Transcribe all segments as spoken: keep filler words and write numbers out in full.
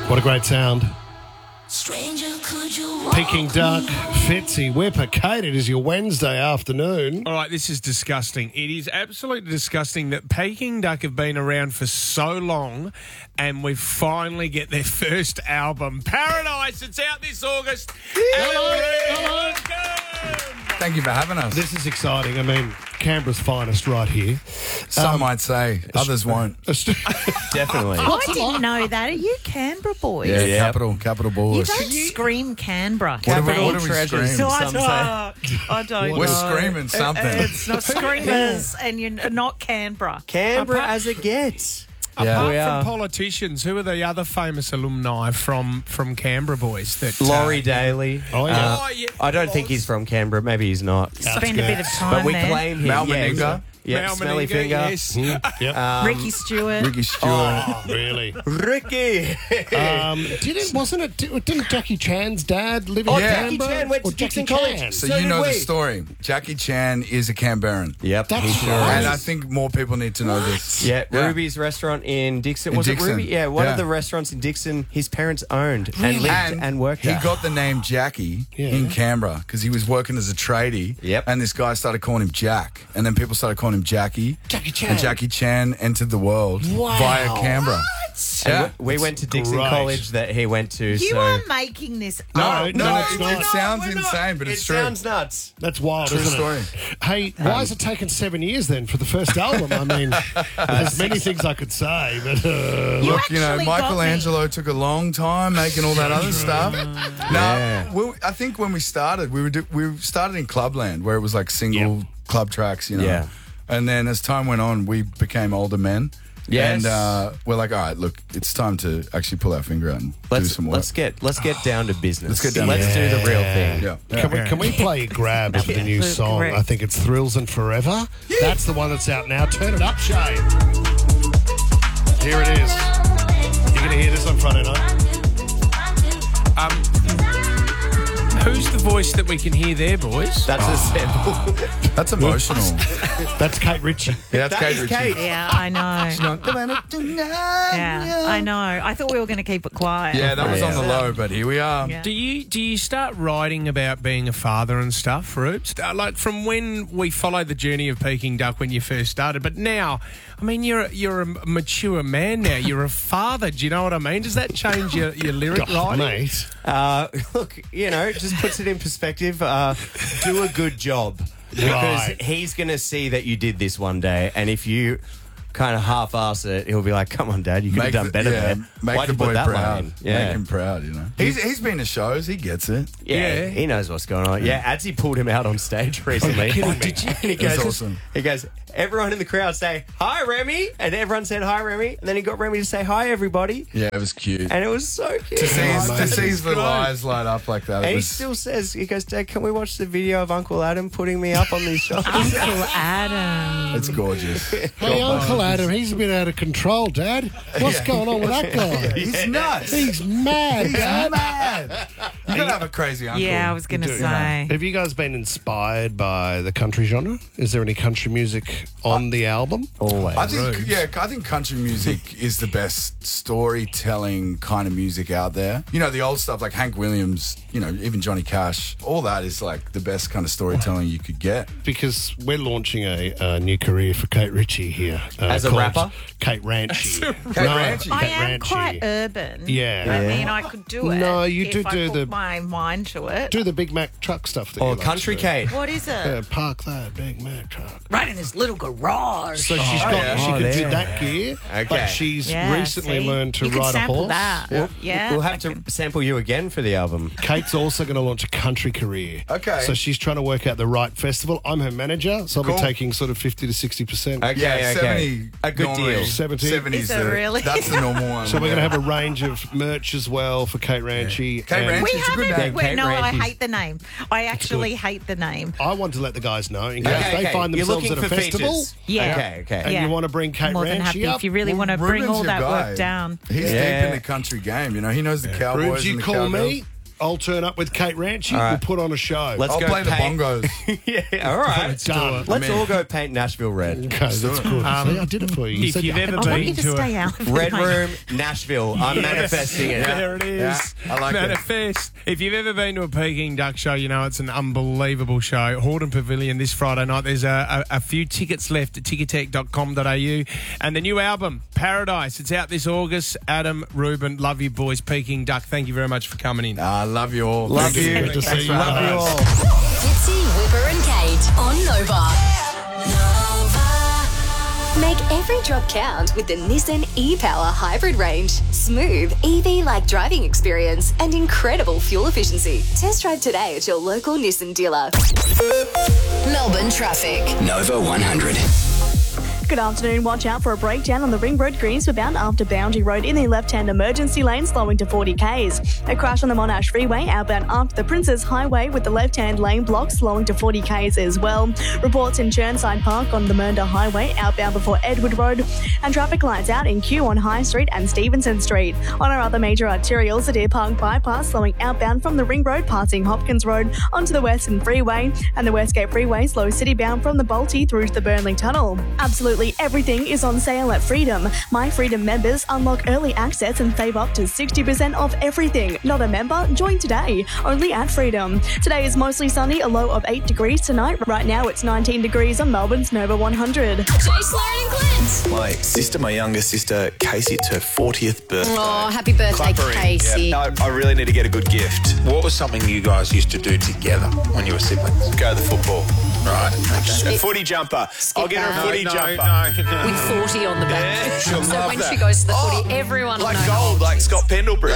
What a great sound. Stranger, could you walk Peking Duck, Fitzy, Whipper, Kate, it is your Wednesday afternoon. All right, this is disgusting. It is absolutely disgusting that Peking Duck have been around for so long and we finally get their first album, Paradise. It's out this August. Hello. Welcome. Thank you for having us. This is exciting. I mean, Canberra's finest right here. Some Um, might say, others won't. Definitely. I didn't know that. Are you Canberra boys? Yeah, Yeah. capital, capital You boys. don't scream Canberra. What do we, Capital what do we treasures. scream? So I Some say. don't, I don't We're know. screaming something. It's not screamers, and you're not Canberra. Canberra as it gets. Yeah. Apart We are. from politicians, who are the other famous alumni from, from Canberra boys? That uh, Laurie Daly. Oh, yeah. Oh, yeah. I don't think he's from Canberra. Maybe he's not. Spend a bit of time But we there. claim him. Mal yeah, Meninga. Yeah, Mal Smelly Meninga, Finger. yes. Yep. Um, Ricky Stewart. Ricky Stewart. Oh, really? Ricky. Um, did it, wasn't it, didn't Jackie Chan's dad live in Oh, Yeah. Jackie Canberra? Chan went Or to Dixon Jackie College. Chan? So, So you did know the we. story. Jackie Chan is a Canberran. Yep. That's he sure right. And is. I think more people need to know this. Yeah, Ruby's restaurant in Dixon. In Was Dixon. it Ruby? Yeah, one Yeah. of the restaurants in Dixon his parents owned Really? and lived and, worked he at. got the name Jackie Yeah. in Canberra because he was working as a tradie. Yep. And this guy started calling him Jack. And then people started calling him Jackie. Jackie Chan. And Jackie Chan entered the world Wow. via Canberra. And Yeah. we, we went to Dixon great. College that he went to. You so are making this No, up. no, no, it, it's it not. sounds We're not. insane, but it it's true. sounds nuts. That's wild, True isn't story. it? Hey, why has it taken seven years then for the first album? I mean, there's many things I could say, but... Uh, You Look, you know, actually got me. Michelangelo took a long time making all that other stuff. Yeah. No, we, I think when we started, we were do, we started in Clubland where it was like single Yep. club tracks, you know. Yeah. And then as time went on, we became older men. Yes. And uh, we're like, all right, look, it's time to actually pull our finger out and do Let's some work. let's get let's get down to business. Let's get down to Let's do the real thing. yeah. Can we, can we play Grab of the new Absolute song? correct. I think it's Thrills and Forever. That's the one that's out now. Turn it up, Shay. Here it is. You're going to hear this on Friday night. Um, who's the voice that we can hear there, boys? That's a sample. That's emotional. That's Kate Ritchie. yeah, that's That Kate is Ritchie. Kate. Yeah, I know. Yeah, Yeah, I know. I thought we were going to keep it quiet. Yeah, that was Yeah. on the low, but here we are. Yeah. Do you do you start writing about being a father and stuff, Rubes? Uh, Like from when we followed the journey of Peking Duck when you first started, but now, I mean, you're you're a mature man now. You're a father. Do you know what I mean? Does that change your, your lyric God, writing? mate. Uh, look, you know, just puts it in perspective. Uh, do a good job because Right. he's going to see that you did this one day, and if you kind of half-ass it, he'll be like, "Come on, Dad, you could have done the, better yeah, there. Make Why'd the you put boy that line proud. in?" Yeah. Make him proud, you know. He's he's been to shows. He gets it. Yeah, Yeah. he knows what's going on. Yeah, Adsy pulled him out on stage recently. kidding me? Did you? And he That's goes, awesome. he goes, everyone in the crowd say, "Hi, Remy," and everyone said, "Hi, Remy," and then he got Remy to say, "Hi, everybody," Yeah, it was cute. and it was so cute. to see his, Oh, to mate. see his little eyes light up like that. And It he was, still says, he goes, "Dad, can we watch the video of Uncle Adam putting me up on these shoulders?" Uncle Adam. it's gorgeous. Hey, Uncle Adam, he's a bit out of control, Dad. What's going on with that guy? He's nuts. He's mad, He's Dad. mad. You gotta have a crazy uncle. Yeah, I was going to do, say. Have you guys been inspired by the country genre? Is there any country music on the album? Always. I think, yeah, I think country music is the best storytelling kind of music out there. You know, the old stuff like Hank Williams, you know, even Johnny Cash, all that is like the best kind of storytelling you could get. Because we're launching a, a new career for Kate Ritchie here. Uh, As a called rapper? Kate Ranchi. Kate Ranchi? I Kate am Ranchi. quite urban. Yeah. I Yeah. mean, I could do it. No, you if do I do put the- my mind to it. Do the Big Mac truck stuff. That Or you like Country to do. Kate. What is it? Yeah, park that Big Mac truck. Right in this little garage. So she's got, yeah. she Oh, could do there. that gear, Okay. but she's Yeah, recently see? learned to you could ride a sample horse. that. We'll, Yeah. we'll have to sample you again for the album. Kate's also going to launch a country career. Okay. So she's trying to work out the right festival. I'm her manager, so I'll Cool. be taking sort of fifty to sixty percent. Okay, Yeah, okay. seventy. A good normally, deal. seventy. seventies. Is it the- really? That's the normal one. So we're going to have a range of merch as well for Kate Ranchi. Kate and Ranchi. We It's a good haven't. name. Wait, Kate no, I Ranchi's- hate the name. I actually hate the name. I want to let the guys know in case Okay, they okay. find You're themselves looking at a for festival. features. Yeah. Okay, okay. And Yeah. you want to bring Kate More than Ranchi happy up. if you really want to Ruben's bring all your that guy. work down. He's Yeah. deep in the country game. You know, he knows the cowboys Rubes, you and the call cowgirls. me. I'll turn up with Kate Ranchi. All right. We'll put on a show. Let's I'll go play the paint- bongos. yeah, all right. Let's do it. Let's I mean- all go paint Nashville red. Okay, that's good. Um, See, I did it for you. you If said you've you ever had I to. want you been to to stay a out. of it, Red mate. Room, Nashville. I'm Yes. manifesting it. There it is. Yeah, I like it. Manifest. If you've ever been to a Peking Duck show, you know it's an unbelievable show. Hordern Pavilion this Friday night. There's a, a, a few tickets left at ticketek dot com dot a u. And the new album, Paradise, it's out this August. Adam, Ruben, love you boys. Peking Duck, thank you very much for coming in. I love you all. Love Thank you. Good to see you. Love you all. Fitzy, Whipper and Kate on Nova. Make every drop count with the Nissan e-Power hybrid range. Smooth, E V-like driving experience and incredible fuel efficiency. Test drive today at your local Nissan dealer. Melbourne traffic. Nova one hundred. Good afternoon. Watch out for a breakdown on the Ring Road Greensway bound after Boundary Road in the left-hand emergency lane, slowing to forty kays. A crash on the Monash Freeway outbound after the Princes Highway with the left-hand lane blocked, slowing to forty kays as well. Reports in Churnside Park on the Mernda Highway outbound before Edward Road, and traffic lights out in Kew on High Street and Stevenson Street. On our other major arterials, the Deer Park Bypass slowing outbound from the Ring Road passing Hopkins Road onto the Western Freeway, and the Westgate Freeway slow city-bound from the Balti through to the Burnley Tunnel. Absolutely everything is on sale at Freedom. My Freedom members unlock early access and save up to sixty percent off everything. Not a member? Join today. Only at Freedom. Today is mostly sunny, a low of eight degrees tonight. Right now it's nineteen degrees on Melbourne's Nova one hundred. Jace, Lauren and Clint. My sister, my younger sister, Casey, it's her fortieth birthday. Oh, happy birthday, Clappering. Casey. Yeah, I, I really need to get a good gift. What was something you guys used to do together when you were siblings? Go to the football. Right. A footy jumper. I'll get her a that. footy no, jumper. no, no. With forty on the back. Yeah, she'll so love when that. she goes to the Oh, footy, everyone Like will know. gold, like Scott Pendlebury.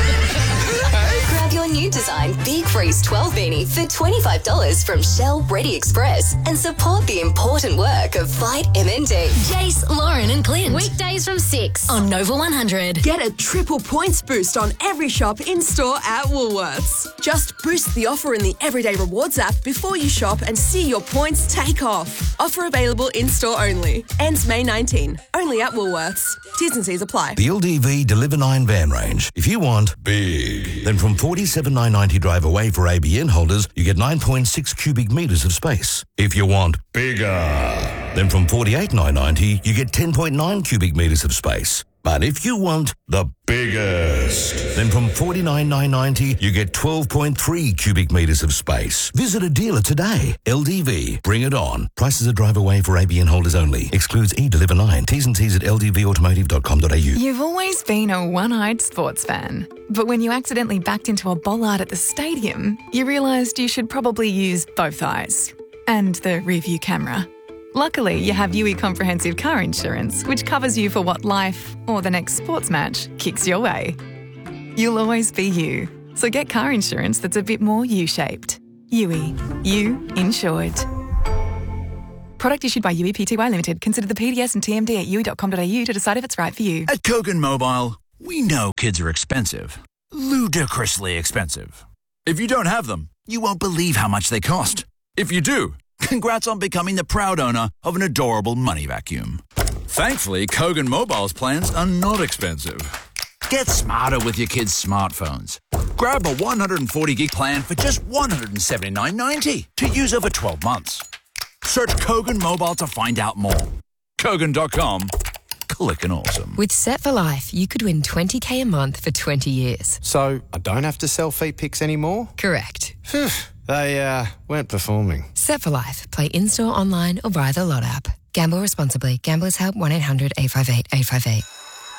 Grab your new design Big Freeze twelve beanie for twenty-five dollars from Shell Ready Express and support the important work of Fight M N D. Jace, Lauren and Clint. Weekdays from six on Nova one hundred. Get a triple points boost on every shop in-store at Woolworths. Just boost the offer in the Everyday Rewards app before you shop and see your points take off. Offer available in-store only. Ends May nineteenth. Only at Woolworths. T's and C's apply. The L D V Deliver nine van range. If you want big, then from forty-seven thousand nine hundred ninety drive away for A B N holders, you get nine point six cubic metres of space. If you want bigger, then from forty-eight thousand nine hundred ninety, you get ten point nine cubic metres of space. But if you want the biggest, then from forty-nine thousand nine hundred ninety, you get twelve point three cubic metres of space. Visit a dealer today. L D V, bring it on. Prices are drive away for A B N holders only. Excludes e-Deliver nine. T's and C's at l d v automotive dot com dot a u. You've always been a one-eyed sports fan. But when you accidentally backed into a bollard at the stadium, you realised you should probably use both eyes. And the rear-view camera. Luckily, you have U E Comprehensive Car Insurance, which covers you for what life, or the next sports match, kicks your way. You'll always be you. So get car insurance that's a bit more U-shaped. U E. You insured. Product issued by U E P T Y Limited. Consider the P D S and T M D at u e dot com dot a u to decide if it's right for you. At Kogan Mobile, we know kids are expensive. Ludicrously expensive. If you don't have them, you won't believe how much they cost. If you do, congrats on becoming the proud owner of an adorable money vacuum. Thankfully, Kogan Mobile's plans are not expensive. Get smarter with your kids' smartphones. Grab a one hundred forty gig plan for just one hundred seventy-nine ninety to use over twelve months. Search Kogan Mobile to find out more. Kogan dot com. Clickin' awesome. With Set for Life, you could win twenty k a month for twenty years. So I don't have to sell feet pics anymore? Correct. Phew, they uh, weren't performing. Set for Life. Play in-store, online or via the Lot app. Gamble responsibly. Gamblers Help one eight hundred eight five eight eight five eight.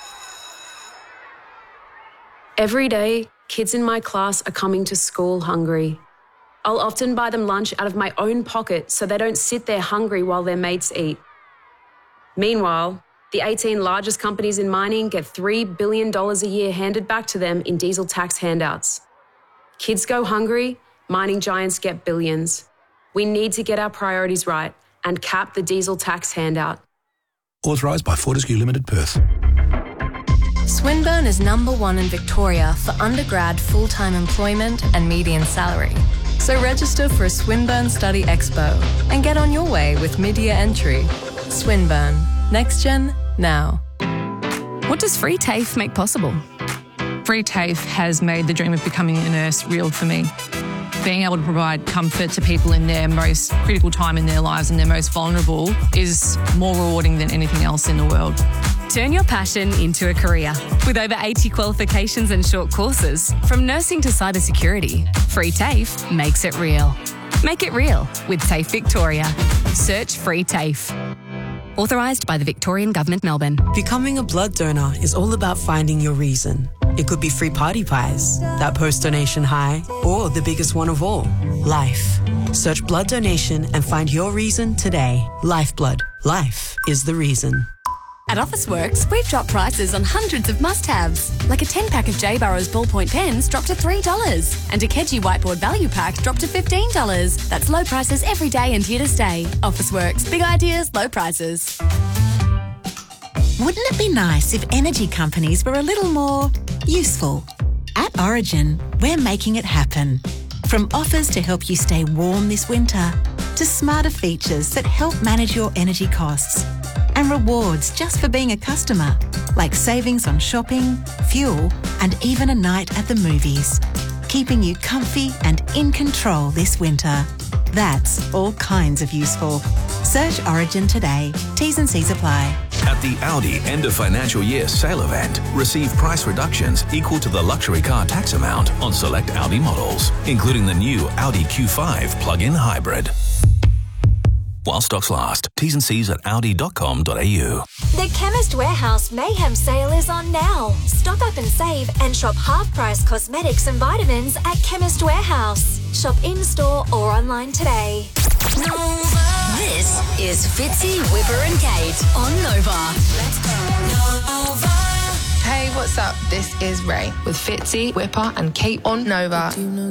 Every day, kids in my class are coming to school hungry. I'll often buy them lunch out of my own pocket so they don't sit there hungry while their mates eat. Meanwhile, the eighteen largest companies in mining get three billion dollars a year handed back to them in diesel tax handouts. Kids go hungry, mining giants get billions. We need to get our priorities right and cap the diesel tax handout. Authorised by Fortescue Limited, Perth. Swinburne is number one in Victoria for undergrad full-time employment and median salary. So register for a Swinburne Study Expo and get on your way with mid-year entry. Swinburne. Next Gen, now. What does free TAFE make possible? Free TAFE has made the dream of becoming a nurse real for me. Being able to provide comfort to people in their most critical time in their lives and their most vulnerable is more rewarding than anything else in the world. Turn your passion into a career. With over eighty qualifications and short courses, from nursing to cybersecurity, Free TAFE makes it real. Make it real with TAFE Victoria. Search Free TAFE. Authorised by the Victorian Government, Melbourne. Becoming a blood donor is all about finding your reason. It could be free party pies, that post-donation high, or the biggest one of all, life. Search blood donation and find your reason today. Lifeblood. Life is the reason. At Officeworks, we've dropped prices on hundreds of must-haves, like a ten-pack of J. Burrows ballpoint pens dropped to three dollars, and a Keji whiteboard value pack dropped to fifteen dollars. That's low prices every day and here to stay. Officeworks, big ideas, low prices. Wouldn't it be nice if energy companies were a little more useful? At Origin, we're making it happen. From offers to help you stay warm this winter, to smarter features that help manage your energy costs, and rewards just for being a customer, like savings on shopping, fuel, and even a night at the movies, keeping you comfy and in control this winter. That's all kinds of useful. Search Origin today. T's and C's apply. At the Audi end of financial year sale event, receive price reductions equal to the luxury car tax amount on select Audi models, including the new Audi Q five plug-in hybrid. While stocks last. T's and C's at audi dot com dot a u. The Chemist Warehouse Mayhem sale is on now. Stock up and save and shop half-price cosmetics and vitamins at Chemist Warehouse. Shop in-store or online today. Nova. This is Fitzy, Whipper and Kate on Nova. Let's go. Nova. Hey, what's up? This is Ray with Fitzy, Whipper and Kate on Nova.